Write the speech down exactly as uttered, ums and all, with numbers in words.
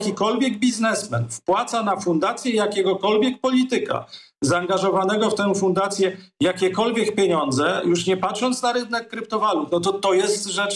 jakikolwiek biznesmen wpłaca na fundację jakiegokolwiek polityka zaangażowanego w tę fundację jakiekolwiek pieniądze, już nie patrząc na rynek kryptowalut, no to to jest rzecz